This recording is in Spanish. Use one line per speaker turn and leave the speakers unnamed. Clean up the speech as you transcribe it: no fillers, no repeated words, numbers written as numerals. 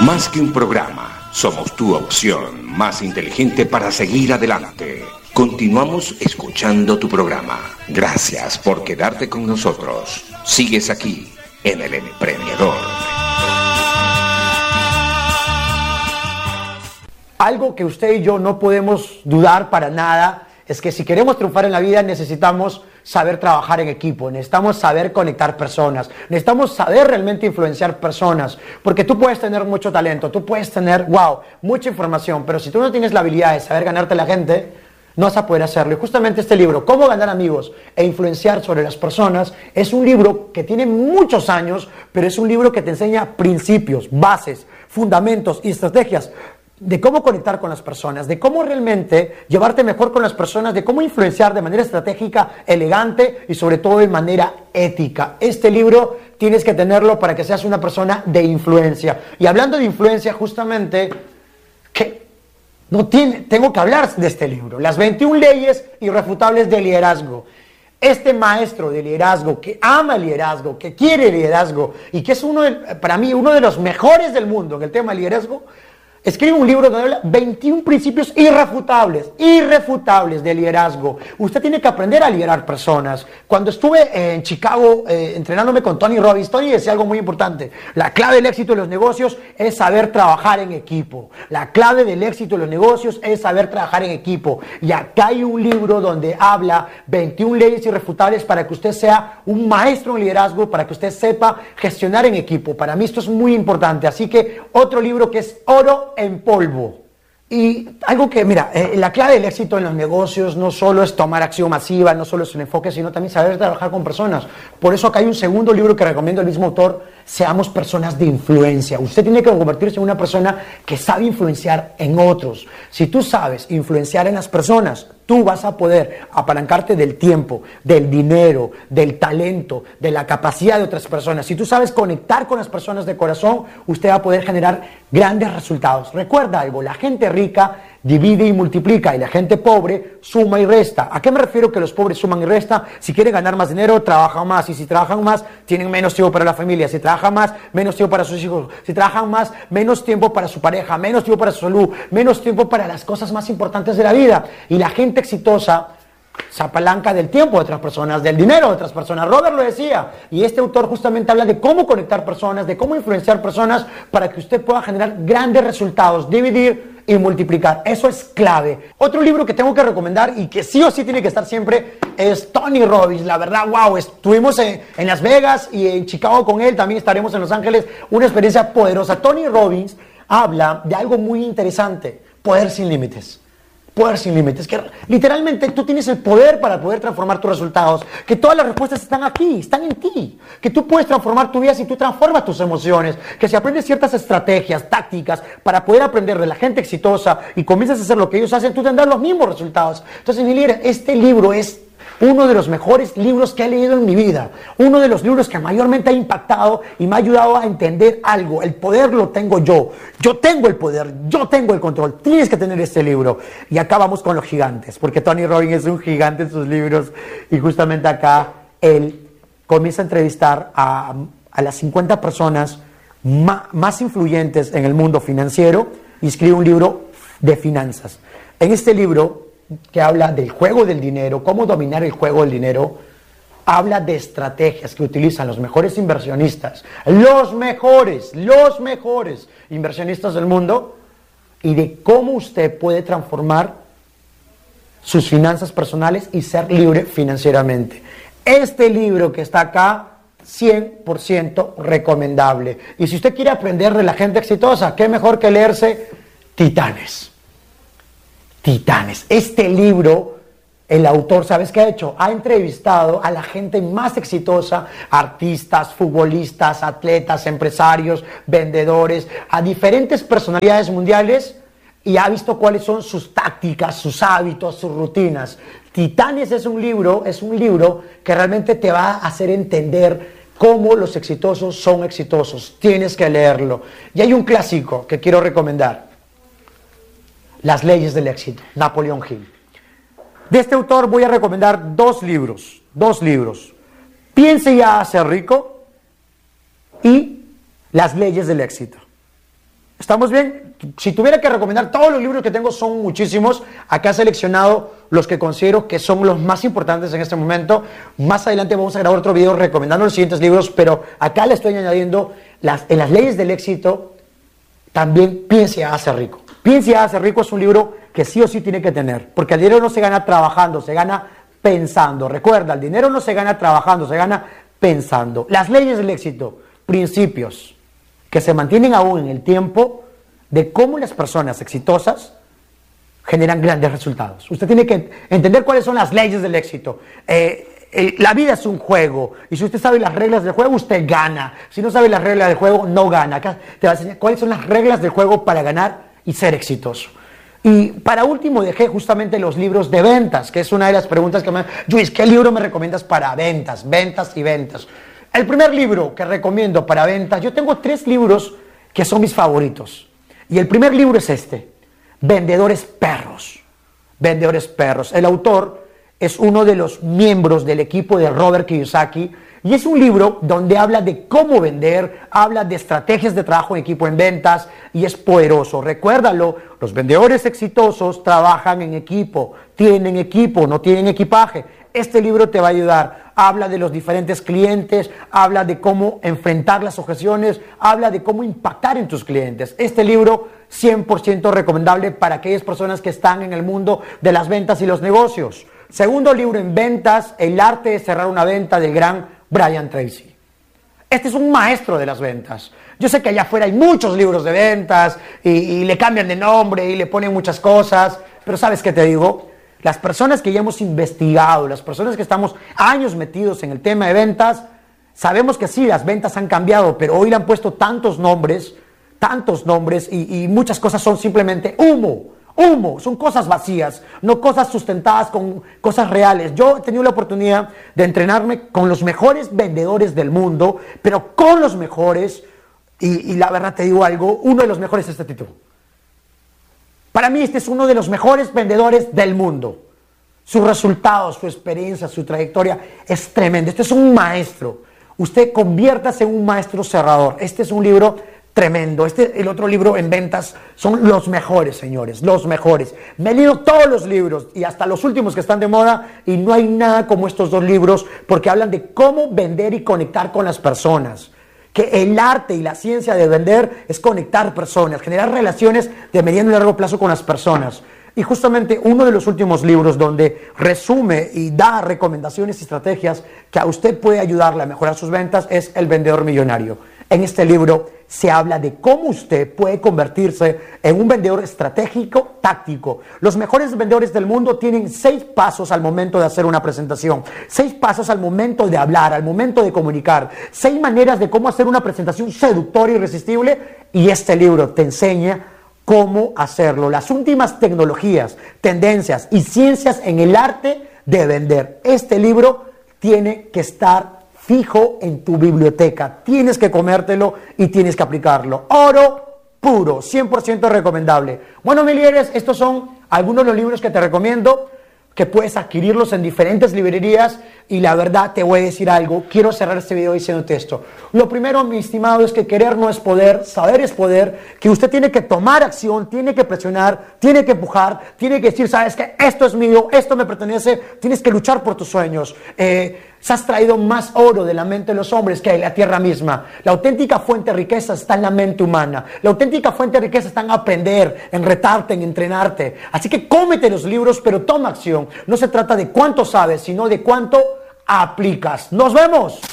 Más que un programa, somos tu opción más inteligente para seguir adelante. Continuamos escuchando tu programa. Gracias por quedarte con nosotros. Sigues aquí en El Emprendedor.
Algo que usted y yo no podemos dudar para nada es que si queremos triunfar en la vida necesitamos saber trabajar en equipo, necesitamos saber conectar personas, necesitamos saber realmente influenciar personas, porque tú puedes tener mucho talento, tú puedes tener, mucha información, pero si tú no tienes la habilidad de saber ganarte a la gente, no vas a poder hacerlo. Y justamente este libro, Cómo ganar amigos e influenciar sobre las personas, es un libro que tiene muchos años, pero es un libro que te enseña principios, bases, fundamentos y estrategias de cómo conectar con las personas, de cómo realmente llevarte mejor con las personas, de cómo influenciar de manera estratégica, elegante y sobre todo de manera ética. Este libro tienes que tenerlo para que seas una persona de influencia. Y hablando de influencia, justamente, tengo que hablar de este libro, Las 21 leyes irrefutables del liderazgo. Este maestro de liderazgo que ama el liderazgo, que quiere el liderazgo y que es para mí uno de los mejores del mundo en el tema del liderazgo, escribe un libro donde habla 21 principios irrefutables de liderazgo. Usted tiene que aprender a liderar personas. Cuando estuve en Chicago entrenándome con Tony Robbins, Tony decía algo muy importante. La clave del éxito de los negocios es saber trabajar en equipo. La clave del éxito de los negocios es saber trabajar en equipo. Y acá hay un libro donde habla 21 leyes irrefutables para que usted sea un maestro en liderazgo, para que usted sepa gestionar en equipo. Para mí esto es muy importante. Así que otro libro que es Oro en polvo. Y algo que, la clave del éxito en los negocios no solo es tomar acción masiva, no solo es un enfoque, sino también saber trabajar con personas. Por eso acá hay un segundo libro que recomiendo el mismo autor, Seamos personas de influencia. Usted tiene que convertirse en una persona que sabe influenciar en otros. Si tú sabes influenciar en las personas, tú vas a poder apalancarte del tiempo, del dinero, del talento, de la capacidad de otras personas. Si tú sabes conectar con las personas de corazón, usted va a poder generar grandes resultados. Recuerda algo, la gente rica divide y multiplica y la gente pobre suma y resta. ¿A qué me refiero que los pobres suman y restan? Si quieren ganar más dinero, trabajan más, y si trabajan más, tienen menos tiempo para la familia. Si trabajan más, menos tiempo para sus hijos. Si trabajan más, menos tiempo para su pareja, menos tiempo para su salud, menos tiempo para las cosas más importantes de la vida. Y la gente exitosa se apalanca del tiempo de otras personas, del dinero de otras personas. Robert lo decía, y este autor justamente habla de cómo conectar personas, de cómo influenciar personas para que usted pueda generar grandes resultados, dividir y multiplicar. Eso es clave. Otro libro que tengo que recomendar y que sí o sí tiene que estar siempre es Tony Robbins. La verdad, estuvimos en Las Vegas y en Chicago con él, también estaremos en Los Ángeles, una experiencia poderosa. Tony Robbins habla de algo muy interesante, poder sin límites. Poder sin límites, que literalmente tú tienes el poder para poder transformar tus resultados, que todas las respuestas están aquí, están en ti, que tú puedes transformar tu vida si tú transformas tus emociones, que si aprendes ciertas estrategias, tácticas para poder aprender de la gente exitosa y comienzas a hacer lo que ellos hacen, tú tendrás los mismos resultados. Entonces, mi líder, este libro es uno de los mejores libros que he leído en mi vida, uno de los libros que mayormente ha impactado y me ha ayudado a entender algo. El poder lo tengo yo tengo el poder, yo tengo el control. Tienes que tener este libro. Y acá vamos con los gigantes, porque Tony Robbins es un gigante en sus libros y justamente acá él comienza a entrevistar a las 50 personas más influyentes en el mundo financiero y escribe un libro de finanzas. En este libro, que habla del juego del dinero, cómo dominar el juego del dinero, habla de estrategias que utilizan los mejores inversionistas, los mejores inversionistas del mundo, y de cómo usted puede transformar sus finanzas personales y ser libre financieramente. Este libro que está acá, 100% recomendable. Y si usted quiere aprender de la gente exitosa, qué mejor que leerse Titanes. Este libro, el autor, ¿sabes qué ha hecho? Ha entrevistado a la gente más exitosa, artistas, futbolistas, atletas, empresarios, vendedores, a diferentes personalidades mundiales, y ha visto cuáles son sus tácticas, sus hábitos, sus rutinas. Titanes es un libro que realmente te va a hacer entender cómo los exitosos son exitosos. Tienes que leerlo. Y hay un clásico que quiero recomendar. Las leyes del éxito, Napoleón Hill. De este autor voy a recomendar dos libros. Piense y hágase rico y Las leyes del éxito. ¿Estamos bien? Si tuviera que recomendar, todos los libros que tengo son muchísimos. Acá he seleccionado los que considero que son los más importantes en este momento. Más adelante vamos a grabar otro video recomendando los siguientes libros, pero acá le estoy añadiendo en las leyes del éxito, también Piense y hágase rico. Piense y hágase rico es un libro que sí o sí tiene que tener, porque el dinero no se gana trabajando, se gana pensando. Recuerda, el dinero no se gana trabajando, se gana pensando. Las leyes del éxito, principios que se mantienen aún en el tiempo de cómo las personas exitosas generan grandes resultados. Usted tiene que entender cuáles son las leyes del éxito. La vida es un juego, y si usted sabe las reglas del juego, usted gana. Si no sabe las reglas del juego, no gana. Acá te va a enseñar cuáles son las reglas del juego para ganar y ser exitoso. Y para último dejé justamente los libros de ventas, que es una de las preguntas que me... Luis, ¿qué libro me recomiendas para ventas? Ventas y ventas. El primer libro que recomiendo para ventas, yo tengo 3 libros que son mis favoritos. Y el primer libro es este, Vendedores Perros. Vendedores Perros. El autor es uno de los miembros del equipo de Robert Kiyosaki, y es un libro donde habla de cómo vender, habla de estrategias de trabajo en equipo en ventas, y es poderoso. Recuérdalo, los vendedores exitosos trabajan en equipo, tienen equipo, no tienen equipaje. Este libro te va a ayudar. Habla de los diferentes clientes, habla de cómo enfrentar las objeciones, habla de cómo impactar en tus clientes. Este libro 100% recomendable para aquellas personas que están en el mundo de las ventas y los negocios. Segundo libro en ventas, El arte de cerrar una venta, del gran Brian Tracy. Este es un maestro de las ventas. Yo sé que allá afuera hay muchos libros de ventas y le cambian de nombre y le ponen muchas cosas, pero ¿sabes qué te digo? Las personas que ya hemos investigado, las personas que estamos años metidos en el tema de ventas, sabemos que sí, las ventas han cambiado, pero hoy le han puesto tantos nombres y muchas cosas son simplemente humo, son cosas vacías, no cosas sustentadas con cosas reales. Yo he tenido la oportunidad de entrenarme con los mejores vendedores del mundo, pero con los mejores, y la verdad te digo algo, uno de los mejores es este tipo. Para mí este es uno de los mejores vendedores del mundo. Sus resultados, su experiencia, su trayectoria es tremenda. Este es un maestro. Usted conviértase en un maestro cerrador. Este es un libro tremendo. El otro libro en ventas son los mejores, señores, los mejores. Me he leído todos los libros y hasta los últimos que están de moda, y no hay nada como estos 2 libros, porque hablan de cómo vender y conectar con las personas. Que el arte y la ciencia de vender es conectar personas, generar relaciones de mediano y largo plazo con las personas. Y justamente uno de los últimos libros donde resume y da recomendaciones y estrategias que a usted puede ayudarle a mejorar sus ventas es El vendedor millonario. En este libro se habla de cómo usted puede convertirse en un vendedor estratégico, táctico. Los mejores vendedores del mundo tienen 6 pasos al momento de hacer una presentación, 6 pasos al momento de hablar, al momento de comunicar, 6 maneras de cómo hacer una presentación seductora y irresistible, y este libro te enseña cómo hacerlo. Las últimas tecnologías, tendencias y ciencias en el arte de vender. Este libro tiene que estar fijo en tu biblioteca. Tienes que comértelo y tienes que aplicarlo. Oro puro, 100% recomendable. Bueno, mi líderes, estos son algunos de los libros que te recomiendo, que puedes adquirirlos en diferentes librerías, y la verdad te voy a decir algo. Quiero cerrar este video diciéndote esto. Lo primero, mi estimado, es que querer no es poder, saber es poder, que usted tiene que tomar acción, tiene que presionar, tiene que empujar, tiene que decir, sabes que esto es mío, esto me pertenece, tienes que luchar por tus sueños. Se has traído más oro de la mente de los hombres que de la tierra misma. La auténtica fuente de riqueza está en la mente humana. La auténtica fuente de riqueza está en aprender, en retarte, en entrenarte. Así que cómete los libros, pero toma acción. No se trata de cuánto sabes, sino de cuánto aplicas. ¡Nos vemos!